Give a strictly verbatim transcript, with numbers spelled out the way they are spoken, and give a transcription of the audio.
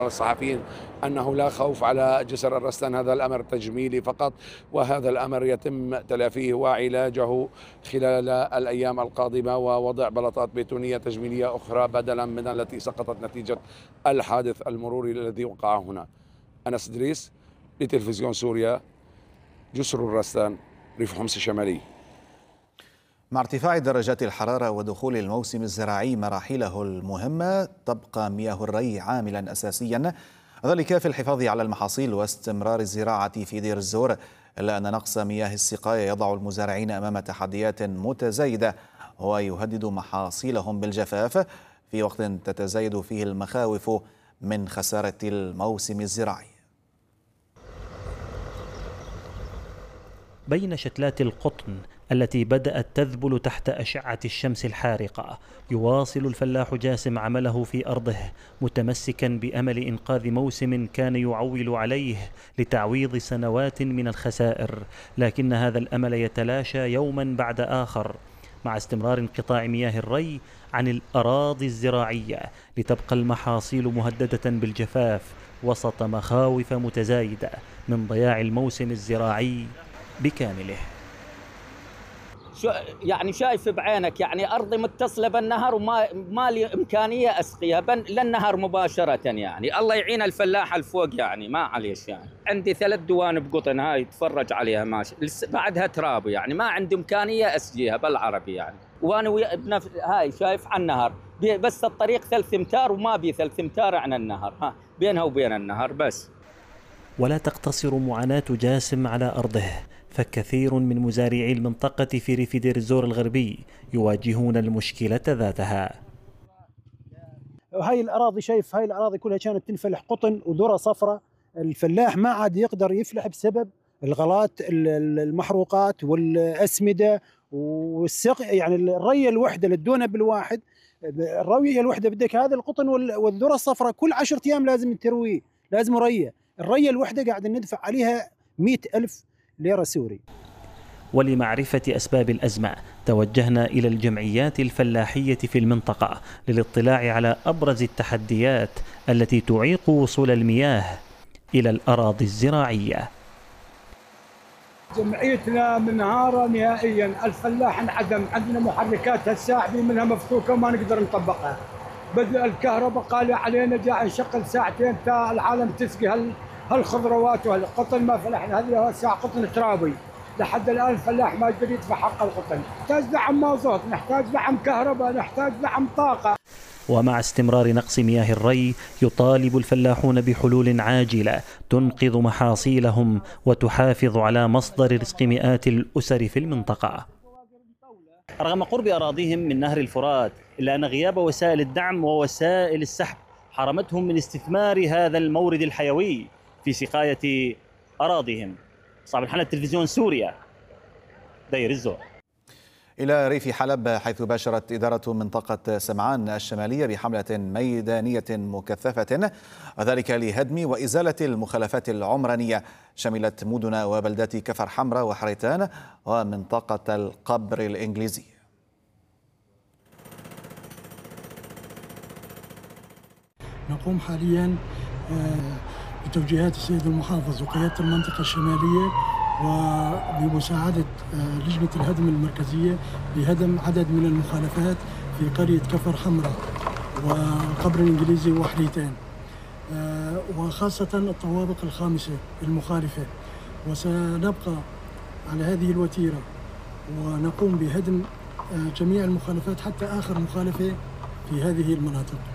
الصحفيين أنه لا خوف على جسر الرستان، هذا الأمر تجميلي فقط، وهذا الأمر يتم تلافيه وعلاجه خلال الأيام القادمة، ووضع بلاطات بيتونية تجميلية أخرى بدلا من التي سقطت نتيجة الحادث المروري الذي وقع هنا. أنس إدريس لتلفزيون سوريا، جسر الرستان، ريف حمص الشمالي. مع ارتفاع درجات الحرارة ودخول الموسم الزراعي مراحله المهمة، تبقى مياه الري عاملا أساسيا، ذلك في الحفاظ على المحاصيل واستمرار الزراعة في دير الزور، إلا أن نقص مياه السقاية يضع المزارعين أمام تحديات متزايدة ويهدد محاصيلهم بالجفاف في وقت تتزايد فيه المخاوف من خسارة الموسم الزراعي. بين شتلات القطن التي بدأت تذبل تحت أشعة الشمس الحارقة، يواصل الفلاح جاسم عمله في أرضه متمسكا بأمل إنقاذ موسم كان يعول عليه لتعويض سنوات من الخسائر، لكن هذا الأمل يتلاشى يوما بعد آخر مع استمرار انقطاع مياه الري عن الأراضي الزراعية، لتبقى المحاصيل مهددة بالجفاف وسط مخاوف متزايدة من ضياع الموسم الزراعي بكامله. يعني شايف بعينك، يعني أرضي متصلة بالنهر وما ما لي إمكانية أسقيها للنهر مباشرة، يعني الله يعين الفلاح الفوق، يعني ما عليش. يعني عندي ثلاث دوانب قطن هاي تفرج عليها ماشي، بعدها تراب، يعني ما عندي إمكانية أسقيها بالعربي يعني. وأنا بنف... هاي شايف عن النهر بس الطريق ثلاث امتار وما بي ثلاث امتار عن النهر، ها بينها وبين النهر بس. ولا تقتصر معاناة جاسم على أرضه، فكثير من مزارعي المنطقة في ريف دير الزور الغربي يواجهون المشكلة ذاتها. هاي الأراضي، شايف هاي الأراضي كلها كانت تنفلح قطن وذرة صفراء، الفلاح ما عاد يقدر يفلح بسبب الغلات، المحروقات والأسمدة والسق، يعني الرية الوحدة للدونب الواحد، الروية الوحدة بدك هذا القطن والذرة الصفراء كل عشرة أيام لازم ترويه، لازم رية، الرية الوحدة قاعد ندفع عليها مئة ألف ليرة سوري. ولمعرفة أسباب الأزمة توجهنا إلى الجمعيات الفلاحية في المنطقة للاطلاع على أبرز التحديات التي تعيق وصول المياه إلى الأراضي الزراعية. جمعيتنا منهارة نهائيا، الفلاح انعدم، عندنا محركات الساحبي منها مفكوكة وما نقدر نطبقها، بدأ الكهرباء قال علينا جاء نشغل ساعتين تا العالم تسقي هالخضروات وهالقطن، ما فلحنا هذه ساعة قطن ترابي، لحد الآن الفلاح ما يقدر يدفع حق القطن. نحتاج دعم مازوت، نحتاج دعم كهرباء، نحتاج دعم طاقة. ومع استمرار نقص مياه الري يطالب الفلاحون بحلول عاجلة تنقذ محاصيلهم وتحافظ على مصدر رزق مئات الأسر في المنطقة. رغم قرب أراضيهم من نهر الفرات، إلا أن غياب وسائل الدعم ووسائل السحب حرمتهم من استثمار هذا المورد الحيوي في سقاية أراضيهم. صعب الحنة، تلفزيون سوريا، دير الزور. إلى ريف حلب، حيث باشرت إدارة منطقة سمعان الشمالية بحملة ميدانية مكثفة، وذلك لهدم وإزالة المخلفات العمرانية، شملت مدن وبلدات كفر حمراء وحريتان ومنطقة القبر الإنجليزي. نقوم حاليا بتوجيهات السيد المحافظ وقيادة المنطقة الشمالية وبمساعدة لجنة الهدم المركزية بهدم عدد من المخالفات في قرية كفر حمراء وقبر الإنجليزي وحريتان، وخاصة الطوابق الخامسة المخالفة، وسنبقى على هذه الوتيرة ونقوم بهدم جميع المخالفات حتى آخر مخالفة في هذه المناطق.